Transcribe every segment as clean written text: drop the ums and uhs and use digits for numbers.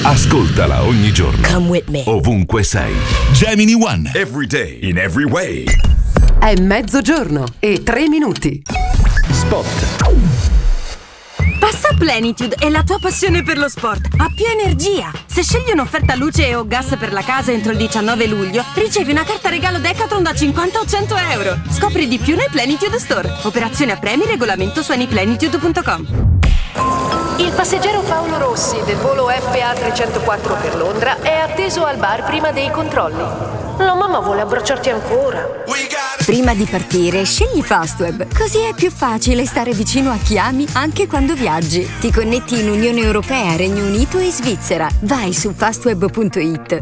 Ascoltala ogni giorno. Come with me. Ovunque sei. Gemini One. Every day, in every way. È mezzogiorno e 3 minuti. Spot. Passa a Plenitude e la tua passione per lo sport ha più energia. Se scegli un'offerta luce o gas per la casa entro il 19 luglio, ricevi una carta regalo Decathlon da 50 o 100 euro. Scopri di più nei Plenitude Store. Operazione a premi, regolamento su anyplenitude.com. Il passeggero Paolo Rossi del volo FA 304 per Londra è atteso al bar prima dei controlli. La mamma vuole abbracciarti ancora. Prima di partire, scegli Fastweb, così è più facile stare vicino a chi ami anche quando viaggi. Ti connetti in Unione Europea, Regno Unito e Svizzera. Vai su fastweb.it.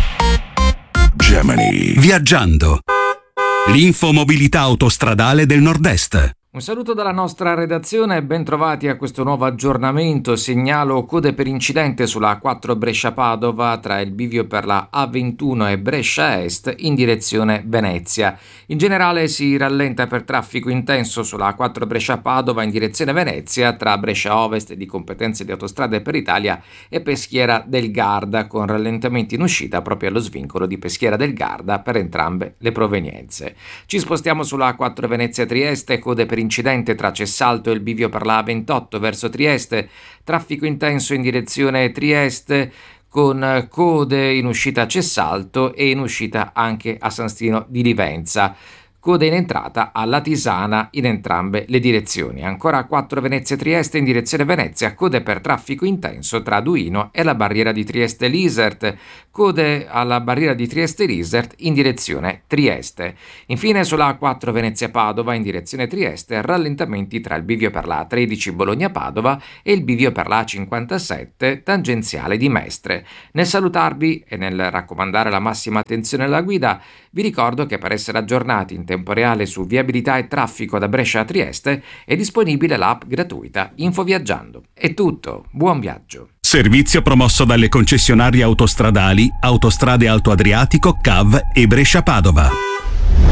Gemini. Viaggiando. L'infomobilità autostradale del Nord-Est. Un saluto dalla nostra redazione e ben trovati a questo nuovo aggiornamento. Segnalo code per incidente sulla A4 Brescia-Padova tra il bivio per la A21 e Brescia Est in direzione Venezia. In generale si rallenta per traffico intenso sulla A4 Brescia-Padova in direzione Venezia tra Brescia Ovest di competenze di Autostrade per Italia e Peschiera del Garda, con rallentamenti in uscita proprio allo svincolo di Peschiera del Garda per entrambe le provenienze. Ci spostiamo sulla A4 Venezia-Trieste, code per incidente tra Cessalto e il bivio per la A28 verso Trieste, traffico intenso in direzione Trieste con code in uscita a Cessalto e in uscita anche a San Stino di Livenza. Code in entrata a Latisana in entrambe le direzioni. Ancora 4 Venezia-Trieste in direzione Venezia, code per traffico intenso tra Duino e la barriera di Trieste-Lisert, code alla barriera di Trieste-Lisert in direzione Trieste. Infine sulla A4 Venezia-Padova in direzione Trieste, rallentamenti tra il bivio per la A13 Bologna-Padova e il bivio per la A57 tangenziale di Mestre. Nel salutarvi e nel raccomandare la massima attenzione alla guida, vi ricordo che per essere aggiornati in tempo reale su viabilità e traffico da Brescia a Trieste è disponibile l'app gratuita InfoViaggiando. È tutto, buon viaggio. Servizio promosso dalle concessionarie autostradali Autostrade Alto Adriatico, CAV e Brescia Padova.